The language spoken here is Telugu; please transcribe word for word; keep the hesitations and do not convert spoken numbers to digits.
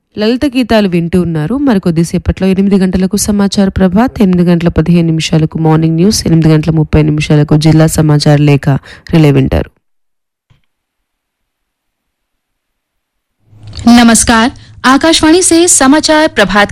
లలిత గీతాలు వింటూ ఉన్నారు. మరికొద్దిసేపట్లో ఎనిమిది గంటలకు సమాచార ప్రభాత్, ఎనిమిది గంటల పదిహేను నిమిషాలకు మార్నింగ్ న్యూస్, ఎనిమిది గంటల ముప్పై నిమిషాలకు జిల్లా సమాచార లేఖ రిలే వింటారు. नमस्कार, आकाशवाणी से समाचार प्रभात